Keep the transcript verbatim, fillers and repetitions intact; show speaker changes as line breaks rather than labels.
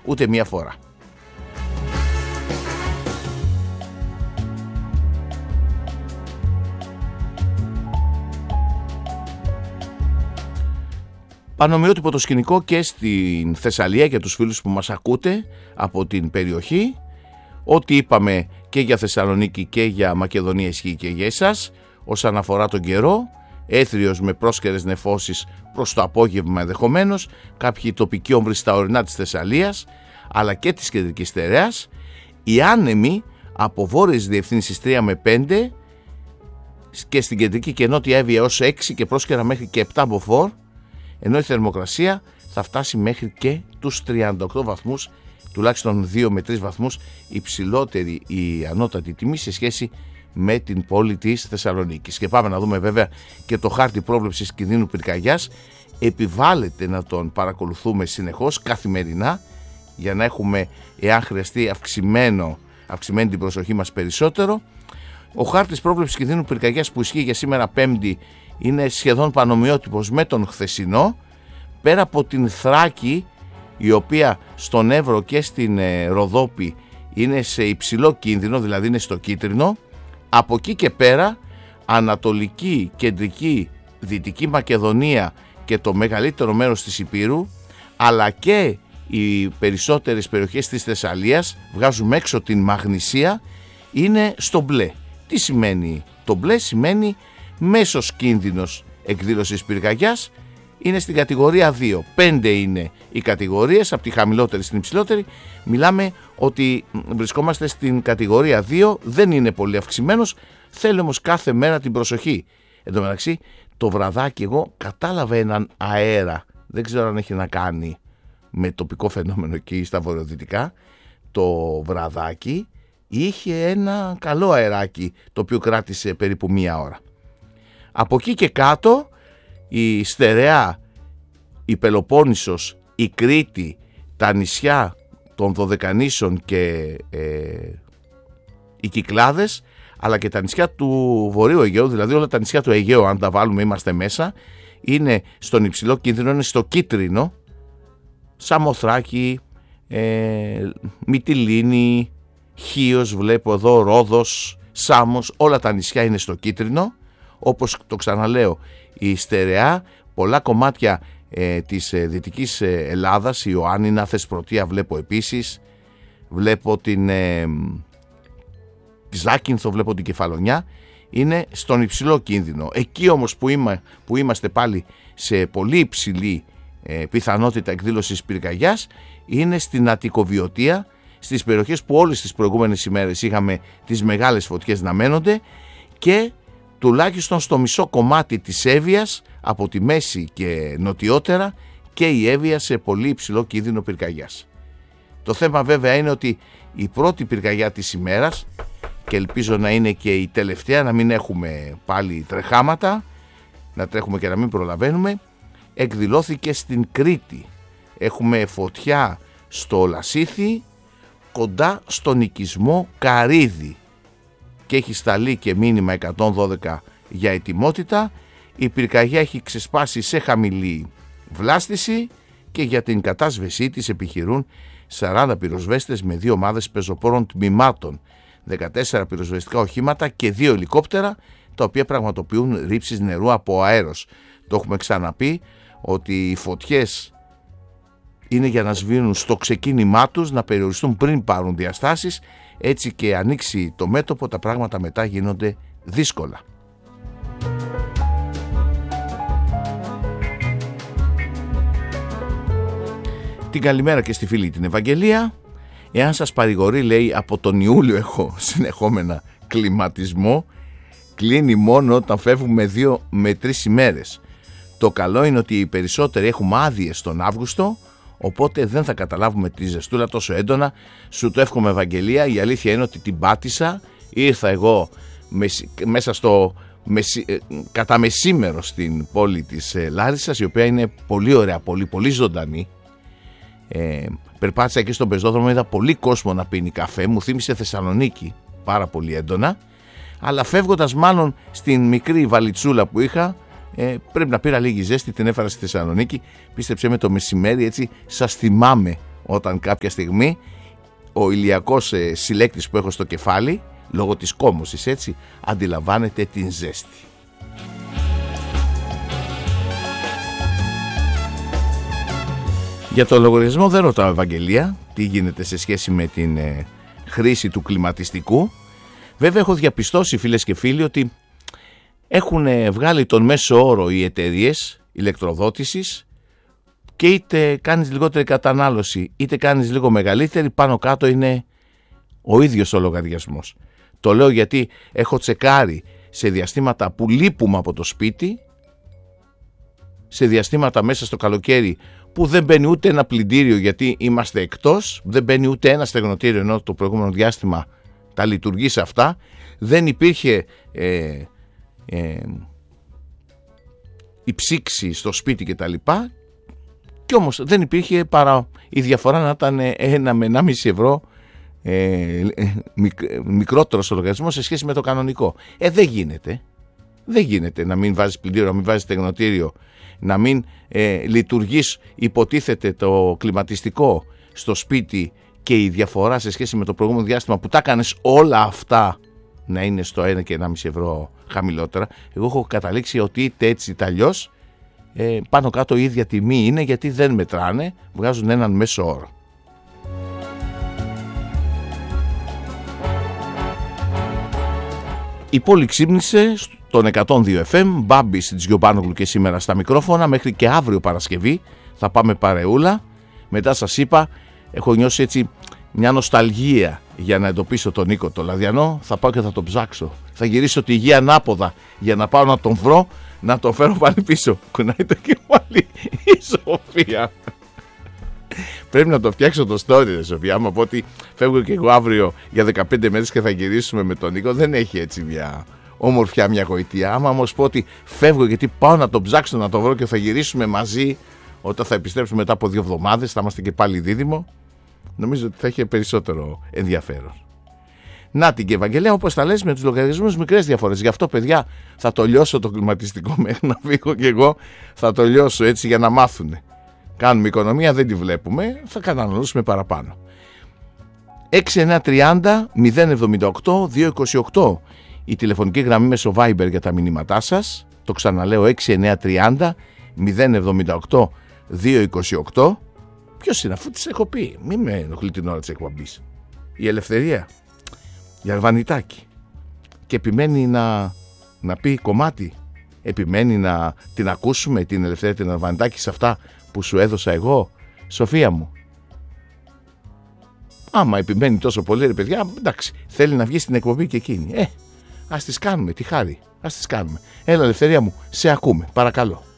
ούτε μία φορά. Πανομοιότυπο το σκηνικό και στην Θεσσαλία για τους φίλους που μας ακούτε από την περιοχή. Ό,τι είπαμε και για Θεσσαλονίκη και για Μακεδονία ισχύει και για εσάς. Όσον αφορά τον καιρό, έθριος με πρόσκαιρες νεφώσεις προς το απόγευμα ενδεχομένως, κάποιοι τοπικοί όμβροι στα ορεινά της Θεσσαλίας αλλά και της κεντρικής στερεάς. Οι άνεμοι από βόρειες διευθύνσεις τρία με πέντε και στην κεντρική και νότια Εύβοια ως έξι και πρόσκαιρα μέχρι και επτά μποφόρ, ενώ η θερμοκρασία θα φτάσει μέχρι και τους τριάντα οκτώ βαθμούς, τουλάχιστον δύο με τρεις βαθμούς υψηλότερη η ανώτατη τιμή σε σχέση με την πόλη της Θεσσαλονίκης. Και πάμε να δούμε βέβαια και το χάρτη πρόβλεψης κινδύνου πυρκαγιάς. Επιβάλλεται να τον παρακολουθούμε συνεχώς, καθημερινά, για να έχουμε, εάν χρειαστεί, αυξημένο, αυξημένη την προσοχή μας περισσότερο. Ο χάρτης πρόβλεψης κινδύνου πυρκαγιάς που ισχύει για σήμερα Πέμπτη είναι σχεδόν πανομοιότυπος με τον χθεσινό, πέρα από την Θράκη, η οποία στον Εύρο και στην ε, Ροδόπη είναι σε υψηλό κίνδυνο, δηλαδή είναι στο κίτρινο. Από εκεί και πέρα Ανατολική, Κεντρική, Δυτική Μακεδονία και το μεγαλύτερο μέρος της Ηπείρου, αλλά και οι περισσότερες περιοχές της Θεσσαλίας, βγάζουμε έξω την Μαγνησία, είναι στο μπλε. Τι σημαίνει το μπλε? Σημαίνει μέσος κίνδυνος εκδήλωσης πυρκαγιάς, είναι στην κατηγορία δύο. Πέντε είναι οι κατηγορίες, από τη χαμηλότερη στην υψηλότερη. Μιλάμε ότι βρισκόμαστε στην κατηγορία δύο, δεν είναι πολύ αυξημένος, θέλει όμως κάθε μέρα την προσοχή. Εν τω μεταξύ, το βραδάκι εγώ κατάλαβα έναν αέρα, δεν ξέρω αν έχει να κάνει με τοπικό φαινόμενο εκεί στα βορειοδυτικά. Το βραδάκι είχε ένα καλό αεράκι, το οποίο κράτησε περίπου μία ώρα. Από εκεί και κάτω η Στερεά, η Πελοπόννησος, η Κρήτη, τα νησιά των Δωδεκανήσων και ε, οι Κυκλάδες, αλλά και τα νησιά του Βορείου Αιγαίου, δηλαδή όλα τα νησιά του Αιγαίου, αν τα βάλουμε είμαστε μέσα, είναι στον υψηλό κίνδυνο, είναι στο κίτρινο. Σαμοθράκη, ε, Μυτιλήνη, Χίος, βλέπω εδώ, Ρόδος, Σάμος, όλα τα νησιά είναι στο κίτρινο. Όπως το ξαναλέω, η Στερεά, πολλά κομμάτια ε, της ε, Δυτικής ε, Ελλάδας, η Ιωάννινα, Θεσπρωτεία βλέπω επίσης, βλέπω την ε, Ζάκυνθο, βλέπω την Κεφαλονιά, είναι στον υψηλό κίνδυνο. Εκεί όμως που, είμα, που είμαστε πάλι σε πολύ υψηλή ε, πιθανότητα εκδήλωσης πυρκαγιάς, είναι στην Αττικοβιωτία, στις περιοχές που όλες τις προηγούμενες ημέρες είχαμε τις μεγάλες φωτιές να μένονται, και τουλάχιστον στο μισό κομμάτι της Εύβοιας, από τη μέση και νοτιότερα, και η Εύβοια σε πολύ υψηλό κίνδυνο πυρκαγιάς. Το θέμα βέβαια είναι ότι η πρώτη πυρκαγιά της ημέρας, και ελπίζω να είναι και η τελευταία, να μην έχουμε πάλι τρεχάματα, να τρέχουμε και να μην προλαβαίνουμε, εκδηλώθηκε στην Κρήτη. Έχουμε φωτιά στο Λασίθι, κοντά στον οικισμό Καρύδι, και έχει σταλεί και μήνυμα εκατόν δώδεκα για ετοιμότητα. Η πυρκαγιά έχει ξεσπάσει σε χαμηλή βλάστηση και για την κατάσβεσή της επιχειρούν σαράντα πυροσβέστες με δύο ομάδες πεζοπόρων τμήματων, δεκατέσσερα πυροσβεστικά οχήματα και δύο ελικόπτερα, τα οποία πραγματοποιούν ρήψεις νερού από αέρος. Το έχουμε ξαναπεί ότι οι φωτιές είναι για να σβήνουν στο ξεκίνημά τους, να περιοριστούν πριν πάρουν διαστάσεις. Έτσι και ανοίξει το μέτωπο, τα πράγματα μετά γίνονται δύσκολα. Την καλημέρα και στη φίλη την Ευαγγελία. Εάν σας παρηγορεί, λέει, από τον Ιούλιο έχω συνεχόμενα κλιματισμό, κλείνει μόνο όταν φεύγουμε δύο με τρεις ημέρες. Το καλό είναι ότι οι περισσότεροι έχουμε άδειες τον Αύγουστο, οπότε δεν θα καταλάβουμε τη ζεστούλα τόσο έντονα. Σου το εύχομαι, Ευαγγελία. Η αλήθεια είναι ότι την πάτησα. Ήρθα εγώ μέσα στο μεσι... κατά μεσήμερο στην πόλη της Λάρισσας, η οποία είναι πολύ ωραία, πολύ, πολύ ζωντανή. Ε, περπάτησα εκεί στον πεζόδρομο, είδα πολύ κόσμο να πίνει καφέ. Μου θύμισε Θεσσαλονίκη πάρα πολύ έντονα. Αλλά φεύγοντας μάλλον στην μικρή βαλιτσούλα που είχα, Ε, πρέπει να πήρα λίγη ζέστη, την έφερα στη Θεσσαλονίκη. Πίστεψέ με, το μεσημέρι έτσι σας θυμάμαι όταν κάποια στιγμή ο ηλιακός ε, συλλέκτης που έχω στο κεφάλι, λόγω της κόμωσης έτσι, αντιλαμβάνεται την ζέστη. Για το λογαριασμό δεν ρωτάω Ευαγγελία τι γίνεται σε σχέση με την ε, χρήση του κλιματιστικού. Βέβαια έχω διαπιστώσει, φίλες και φίλοι, ότι έχουν ε, βγάλει τον μέσο όρο οι εταιρείες ηλεκτροδότησης και είτε κάνεις λιγότερη κατανάλωση είτε κάνεις λίγο μεγαλύτερη, πάνω κάτω είναι ο ίδιος ο λογαριασμός. Το λέω γιατί έχω τσεκάρει σε διαστήματα που λείπουμε από το σπίτι, σε διαστήματα μέσα στο καλοκαίρι που δεν μπαίνει ούτε ένα πλυντήριο γιατί είμαστε εκτός, δεν μπαίνει ούτε ένα στεγνοτήριο, ενώ το προηγούμενο διάστημα τα λειτουργήσε αυτά, δεν υπήρχε ε, ε, η ψήξη στο σπίτι και τα λοιπά, και όμως δεν υπήρχε παρά η διαφορά να ήταν ένα με ενάμιση ευρώ ε, μικ, μικρότερος ο λογαριασμός σε σχέση με το κανονικό. Ε, δεν γίνεται. Δεν γίνεται να μην βάζεις πλυντήριο, να μην βάζεις στεγνοτήριο, να μην ε, λειτουργείς υποτίθεται το κλιματιστικό στο σπίτι και η διαφορά σε σχέση με το προηγούμενο διάστημα που τα έκανες όλα αυτά να είναι στο ένα και ενάμιση ευρώ χαμηλότερα. Εγώ έχω καταλήξει ότι είτε έτσι είτε αλλιώς ε, πάνω κάτω η ίδια τιμή είναι, γιατί δεν μετράνε, βγάζουν έναν μέσο όρο. Η πόλη ξύπνησε στον εκατόν δύο εφ εμ, Μπάμπης Τζιομπάνογλου και σήμερα στα μικρόφωνα, μέχρι και αύριο Παρασκευή θα πάμε παρεούλα. Μετά σας είπα, έχω νιώσει έτσι μια νοσταλγία για να εντοπίσω τον Νίκο το Λαδιανό, θα πάω και θα τον ψάξω. Θα γυρίσω τη γη ανάποδα για να πάω να τον βρω, να τον φέρω πάλι πίσω. Κουνάει το κεφάλι η Σοφία. Πρέπει να το φτιάξω το story, ρε Σοφία. Άμα πω ότι φεύγω και εγώ αύριο για δεκαπέντε μέρες και θα γυρίσουμε με τον Νίκο, δεν έχει έτσι μια ομορφιά, μια γοητεία. Άμα όμως πω ότι φεύγω γιατί πάω να τον ψάξω, να τον βρω και θα γυρίσουμε μαζί, όταν θα επιστρέψουμε μετά από δύο εβδομάδες, θα είμαστε και πάλι δίδυμο, νομίζω ότι θα έχει περισσότερο ενδιαφέρον. Να την και Ευαγγελία, όπως τα λες, με τους λογαριασμούς μικρές διαφορές. Γι' αυτό, παιδιά, θα το λιώσω το κλιματιστικό μέχρι να φύγω και εγώ. Θα το λιώσω έτσι για να μάθουνε. Κάνουμε οικονομία, δεν τη βλέπουμε, θα καταναλώσουμε παραπάνω. έξι εννιά τριάντα μηδέν εβδομήντα οκτώ διακόσια είκοσι οκτώ η τηλεφωνική γραμμή μέσω Viber για τα μηνύματά σας. Το ξαναλέω, έξι εννιά τριάντα μηδέν εβδομήντα οκτώ διακόσια είκοσι οκτώ. Ποιος είναι, αφού τις έχω πει, μην με ενοχλεί την ώρα της εκπομπής. Η Ελευθερία Γιαρβανιτάκη, και επιμένει να, να πει κομμάτι, επιμένει να την ακούσουμε την Ελευθερία την Γιαρβανιτάκη σε αυτά που σου έδωσα εγώ. Σοφία μου, άμα επιμένει τόσο πολύ, ρε παιδιά, εντάξει, θέλει να βγει στην εκπομπή και εκείνη, ε, ας τις κάνουμε τη χάρη, ας τις κάνουμε. Έλα Ελευθερία μου, σε ακούμε, παρακαλώ.